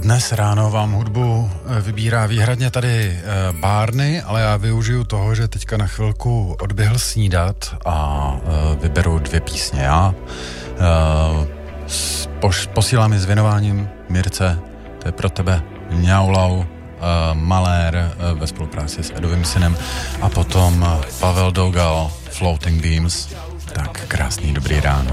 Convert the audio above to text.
Dnes ráno vám hudbu vybírá výhradně tady Barney, ale já využiju toho, že teďka na chvilku odběhl snídat a vyberu 2 písně. Já posílám je s věnováním Mirce, to je pro tebe Ňaulau, Malér ve spolupráci s Edovým synem a potom Pavel Dogal, Floating Beams. Tak krásný dobrý ráno.